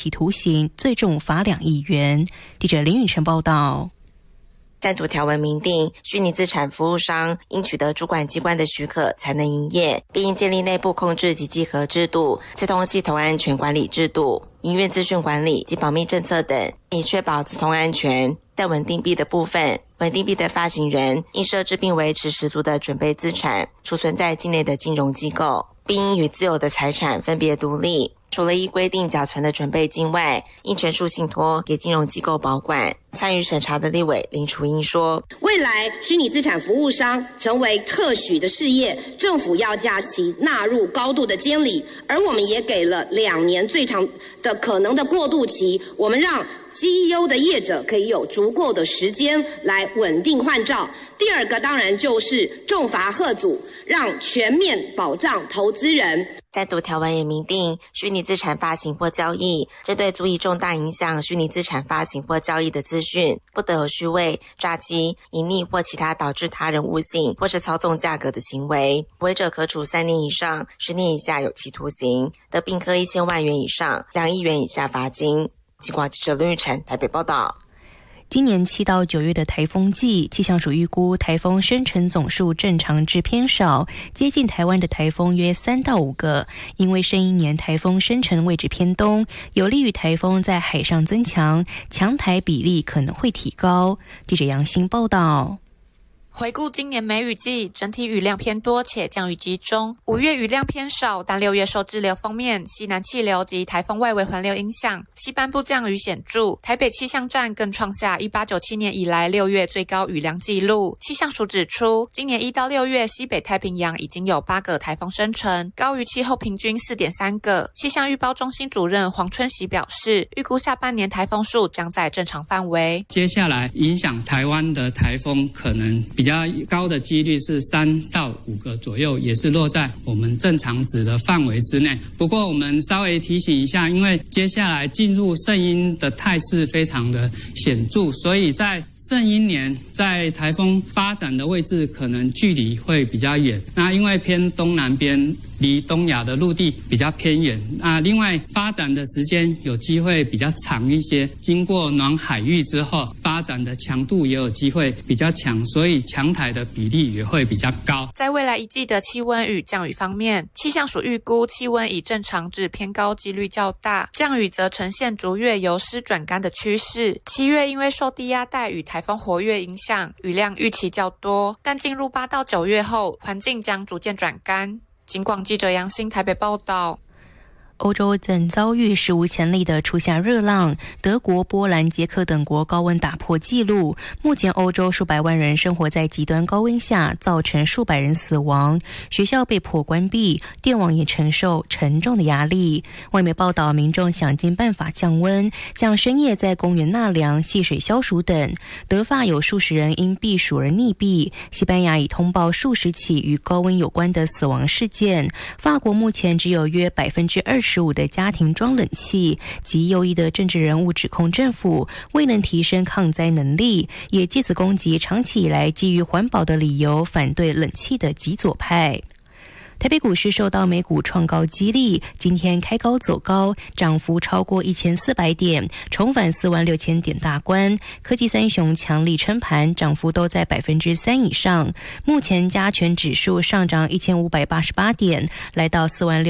期徒刑，最重罚2亿元。记者林宇晨报道。 暂图条文明定，虚拟资产服务商应取得主管机关的许可才能营业，并应建立内部控制及稽核制度、资通系统安全管理制度、营运资讯管理及保密政策等，以确保资通安全。在稳定币的部分，稳定币的发行人应设置并维持十足的准备资产，储存在境内的金融机构，并应与自有的财产分别独立。除了依规定缴存的准备金外，应全数信托给金融机构保管。参与审查的立委林楚英说， 未来虚拟资产服务商成为特许的事业，政府要将其纳入高度的监理，而我们也给了2年最长的可能的过渡期，我们让绩优的业者可以有足够的时间来稳定换照。第二个当然就是重罚吓阻，让全面保障投资人。 暂图条文也明定，虚拟资产发行或交易，针对足以重大影响虚拟资产发行或交易的资讯，不得有虚伪、诈欺、隐匿或其他导致他人误信或是操纵价格的行为，违者可处3年以上10年以下有期徒刑，得并科1000万元以上2亿元以下罚金。警广记者林玉成台北报道。 今年7到9月的台风季，气象署预估台风生成总数正常至偏少，接近台湾的台风约3到5个。因为圣婴年台风生成位置偏东，有利于台风在海上增强，强台比例可能会提高。记者杨欣报道。 回顾今年梅雨季，整体雨量偏多且降雨集中，5月雨量偏少，但6月受滞留锋面、西南气流及台风外围环流影响，西半部降雨显著。台北气象站更创下1897年以来6月最高雨量纪录。气象署指出，今年1到6月西北太平洋已经有8个台风生成，高于气候平均 4.3 个。气象预报中心主任黄春喜表示，预估下半年台风数将在正常范围。 接下来影响台湾的台风可能比较高的几率是3到5个左右，也是落在我们正常值的范围之内。不过我们稍微提醒一下，因为接下来进入圣婴的态势非常的显著，所以在圣婴年在台风发展的位置可能距离会比较远，那因为偏东南边，离东亚的陆地比较偏远，另外发展的时间有机会比较长一些，经过暖海域之后，发展的强度也有机会比较强，所以强台的比例也会比较高。 在未来一季的气温与降雨方面，气象署预估气温以正常至偏高几率较大，降雨则呈现逐月由湿转干的趋势。7月因为受低压带与台风活跃影响，雨量预期较多，但进入8到9月后，环境将逐渐转干。警广记者杨欣台北报道。 欧洲正遭遇史无前例的初夏热浪，德国、波兰、捷克等国高温打破纪录。目前欧洲数百万人生活在极端高温下，造成数百人死亡，学校被迫关闭，电网也承受沉重的压力。外媒报道，民众想尽办法降温，像深夜在公园纳凉、戏水消暑等。德法有数十人因避暑而溺毙，西班牙已通报数十起与高温有关的死亡事件。法国目前只有约25%的家庭装冷气，极右翼的政治人物指控政府未能提升抗灾能力，也借此攻击长期以来基于环保的理由反对冷气的极左派。台北股市受到美股创高激励，今天开高走高，涨幅超过1400点，重返46000点大关。科技三雄强力撑盘，涨幅都在 3% 以上。目前加权指数上涨1588点，来到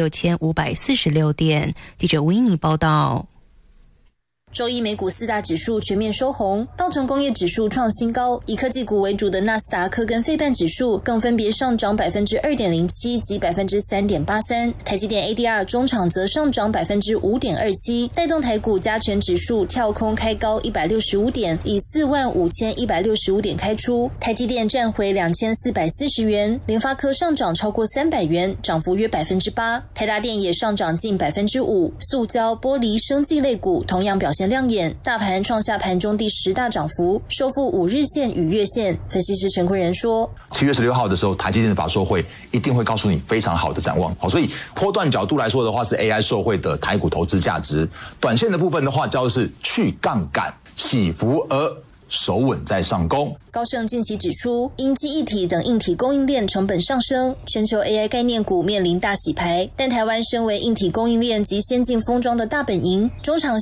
46546点。记者吴英妮报道。 周一美股4大指数全面收红，道琼工业指数创新高，以科技股为主的纳斯达克跟费半指数更分别上涨 2.07% 及 3.83%， 台积电 ADR 中场则上涨 5.27%， 带动台股加权指数跳空开高165点，以45165点开出，台积电站回2440元，联发科上涨超过300元，涨幅约 8%， 台达电也上涨近 5%， 塑胶、玻璃、生技类股同样表现亮眼，大盘创下盘中第10大涨幅，收复5日线与月线。分析师陈坤仁说，7月16号的时候，台积电的法说会一定会告诉你非常好的展望。所以波段角度来说的话，是 AI 受惠的台股投资价值；短线的部分的话，叫的是去杠杆、起伏而守稳在上攻。 高盛近期指出，因记忆体等硬体供应链成本上升，全球 AI 概念股面临大洗牌，但台湾身为硬体供应链及先进封装的大本营，中长